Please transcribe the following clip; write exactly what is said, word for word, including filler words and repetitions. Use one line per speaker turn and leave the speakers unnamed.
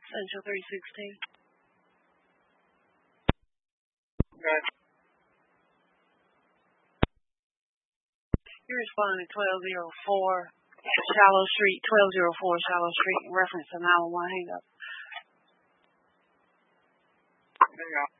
Central three sixteen.
Okay.
You're responding to twelve oh four Shallow Street, twelve oh four Shallow Street, reference to nine one one hang up.
Hang on.